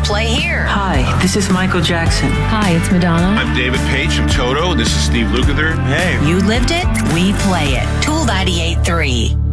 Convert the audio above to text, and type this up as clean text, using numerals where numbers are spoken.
play here. Hi, this is Michael Jackson. Hi, it's Madonna. I'm David Page from Toto. This is Steve Lukather. Hey. You lived it, we play it. Tool 98.3.